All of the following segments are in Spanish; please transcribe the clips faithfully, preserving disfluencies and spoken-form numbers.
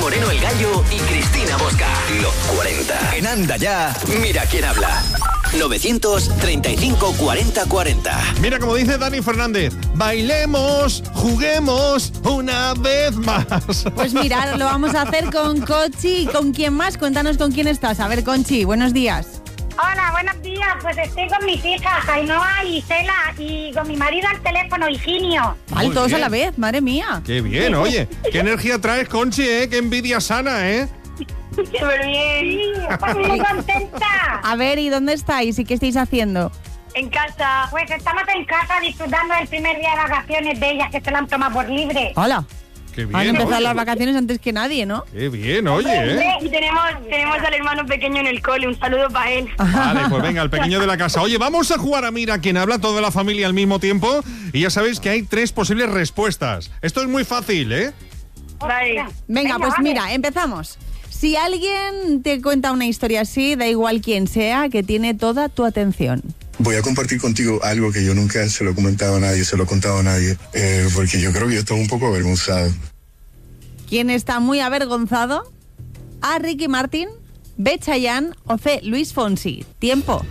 Moreno el Gallo y Cristina Bosca. Los cuarenta. En Anda Ya, mira quién habla. novecientos treinta y cinco cuarenta cuarenta. Mira, como dice Dani Fernández, bailemos, juguemos una vez más. Pues mira, lo vamos a hacer con Conchi. ¿Con quién más? Cuéntanos con quién estás. A ver, Conchi, buenos días. Hola, buenos días. Pues estoy con mis hijas, Ainhoa y Cela, y con mi marido al teléfono, Higinio. Vale, Muy todos bien. a la vez, madre mía. Qué bien, oye. Qué energía traes, Conchi, ¿eh? Qué envidia sana, ¿eh? Súper bien. Sí, estoy muy contenta. A ver, ¿y dónde estáis y qué estáis haciendo? En casa. Pues estamos en casa disfrutando del primer día de vacaciones de ellas, que se la han tomado por libre. Hola. Qué bien, Han empezado oye. las vacaciones antes que nadie, ¿no? Qué bien, oye, ¿eh? Y tenemos, tenemos al hermano pequeño en el cole. Un saludo para él. Vale, pues venga, el pequeño de la casa. Oye, vamos a jugar a Mira quién habla, toda la familia al mismo tiempo. Y ya sabéis que hay tres posibles respuestas. Esto es muy fácil, ¿eh? Vale. Venga, pues vale. mira, empezamos. Si alguien te cuenta una historia así, da igual quién sea, que tiene toda tu atención. Voy a compartir contigo algo que yo nunca se lo he comentado a nadie, se lo he contado a nadie, eh, porque yo creo que yo estoy un poco avergonzado. ¿Quién está muy avergonzado? A. Ricky Martin, B. Chayanne o C. Luis Fonsi. Tiempo.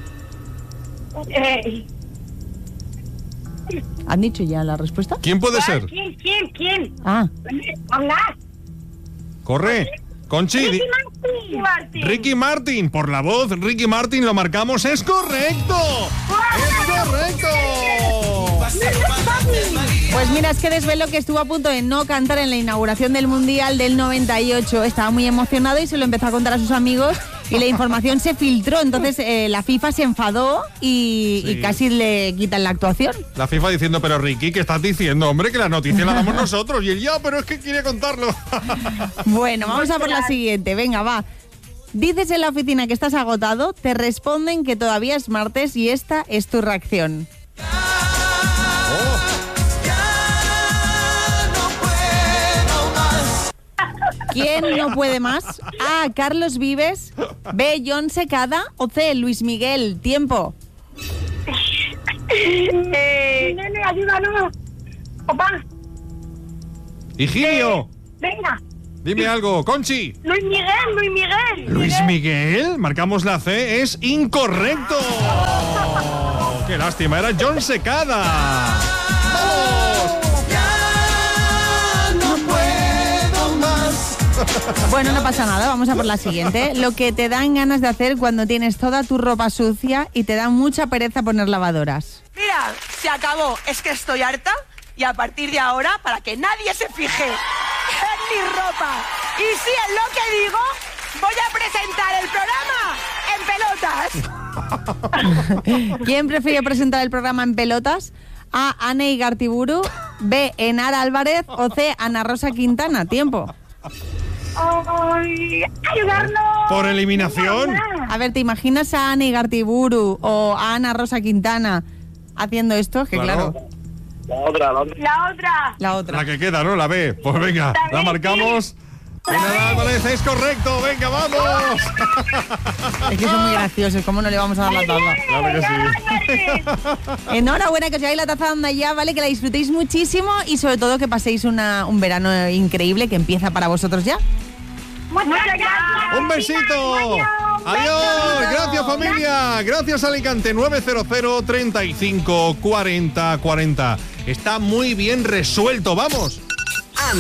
Eh, ¿Han dicho ya la respuesta? ¿Quién puede ser? ¿Quién, quién, quién? Ah, Hablar. Corre. Conchi. di- Ricky Martin. Ricky Martin, por la voz, Ricky Martin, lo marcamos. ¡Es correcto! ¡Es correcto! pues mira, es que desvelo que estuvo a punto de no cantar en la inauguración del Mundial del noventa y ocho. Estaba muy emocionado y se lo empezó a contar a sus amigos y la información se filtró. Entonces eh, la FIFA se enfadó y, Sí. y casi le quitan la actuación. La FIFA diciendo, pero Ricky, ¿qué estás diciendo? Hombre, que la noticia la damos nosotros. Y él, ya, pero es que quiere contarlo. Bueno, vamos a por la siguiente. Venga, va. Dices en la oficina que estás agotado, te responden que todavía es martes y esta es tu reacción. ¿Quién no puede más? A. Carlos Vives, B. John Secada o C. Luis Miguel. Tiempo. Eh, nene, ayúdanos. Papá, Higinio, venga. dime algo. Conchi. Luis Miguel, Luis Miguel. Luis Miguel, marcamos la C, es incorrecto. ¡Qué lástima! Era John Secada. ¡Vamos! Bueno, no pasa nada, vamos a por la siguiente. Lo que te dan ganas de hacer cuando tienes toda tu ropa sucia y te da mucha pereza poner lavadoras. Mira, se acabó. Es que estoy harta y a partir de ahora, para que nadie se fije en mi ropa y sí en lo que digo, voy a presentar el programa en pelotas. ¿Quién prefiere presentar el programa en pelotas? A. Ane Igartiburu, B. Enara Álvarez o C. Ana Rosa Quintana. Tiempo. Ay, ayudarnos. Por eliminación. A ver, ¿te imaginas a Ane Igartiburu o a Ana Rosa Quintana haciendo esto? Que Claro. claro, La otra, la otra. La otra. la otra. La que queda, ¿no? La B. Pues venga, la marcamos. Enara Álvarez, es correcto. Venga, vamos. Es que son muy graciosos, ¿cómo no le vamos a dar la taza? Claro que sí. Enhorabuena, que os lleváis la taza de Anda Ya, ¿vale? Que la disfrutéis muchísimo y sobre todo que paséis una, un verano increíble que empieza para vosotros ya. Muchas gracias. Un besito. Adiós. Gracias, familia. Gracias, Alicante. nueve cero cero, treinta y cinco, cuarenta, cuarenta. Está muy bien resuelto. Vamos.